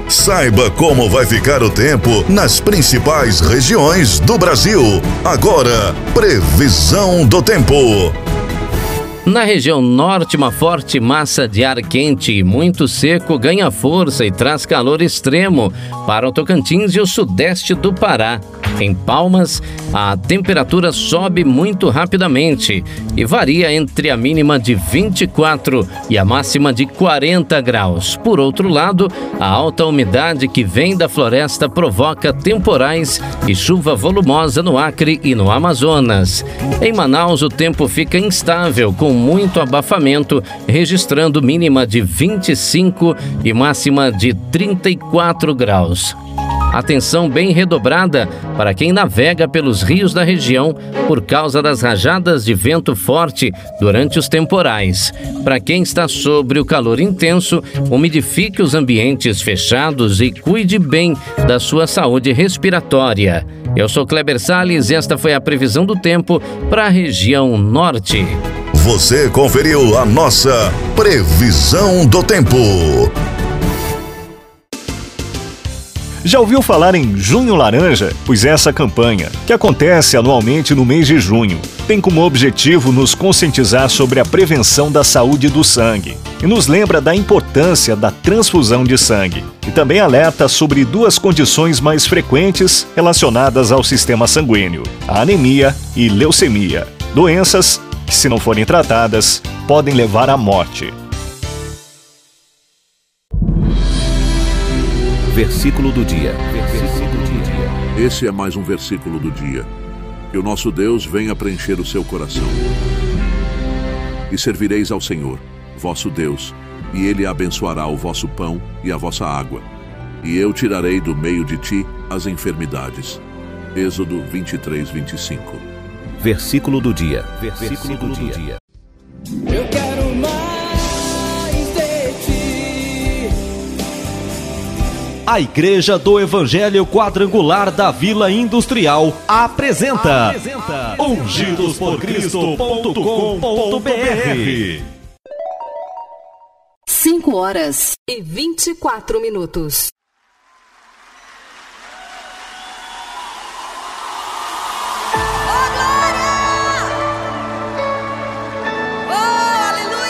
Saiba como vai ficar o tempo nas principais regiões do Brasil. Agora, previsão do tempo. Na região norte, uma forte massa de ar quente e muito seco ganha força e traz calor extremo para o Tocantins e o sudeste do Pará. Em Palmas, a temperatura sobe muito rapidamente e varia entre a mínima de 24 e a máxima de 40 graus. Por outro lado, a alta umidade que vem da floresta provoca temporais e chuva volumosa no Acre e no Amazonas. Em Manaus, o tempo fica instável, com muito abafamento, registrando mínima de 25 e máxima de 34 graus. Atenção bem redobrada para quem navega pelos rios da região por causa das rajadas de vento forte durante os temporais. Para quem está sob o calor intenso, umidifique os ambientes fechados e cuide bem da sua saúde respiratória. Eu sou Kleber Salles e esta foi a previsão do tempo para a região norte. Você conferiu a nossa previsão do tempo. Já ouviu falar em Junho Laranja? Pois essa campanha, que acontece anualmente no mês de junho, tem como objetivo nos conscientizar sobre a prevenção da saúde do sangue e nos lembra da importância da transfusão de sangue. E também alerta sobre duas condições mais frequentes relacionadas ao sistema sanguíneo: a anemia e leucemia, doenças que, se não forem tratadas, podem levar à morte. Versículo do dia. Esse é mais um versículo do dia. Que o nosso Deus venha preencher o seu coração. E servireis ao Senhor, vosso Deus, e Ele abençoará o vosso pão e a vossa água. E eu tirarei do meio de ti as enfermidades. Êxodo 23, 25. Versículo do dia. Eu quero mais. A Igreja do Evangelho Quadrangular da Vila Industrial apresenta ungidosporcristo.com.br. 5 horas e 24 minutos.